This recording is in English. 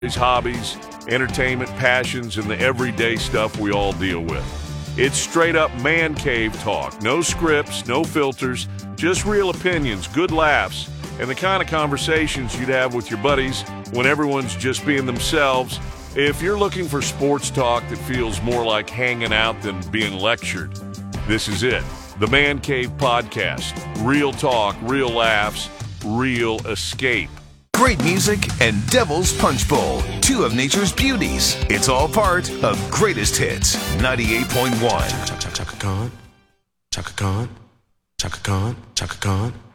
hobbies, entertainment, passions, and the everyday stuff we all deal with. It's straight up man cave talk. No scripts, no filters, just real opinions, good laughs, and the kind of conversations you'd have with your buddies when everyone's just being themselves. If you're looking for sports talk that feels more like hanging out than being lectured, this is it. The Man Cave Podcast. Real talk, real laughs, real escape. Great music and Devil's Punch Bowl, two of nature's beauties. It's all part of Greatest Hits 98.1. Chaka Khan, Chaka Khan, Chaka Khan, Chaka Khan.